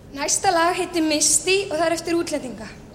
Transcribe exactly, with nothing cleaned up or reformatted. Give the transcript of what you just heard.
Næsta lag heitir Misty og það er eftir útlendinga.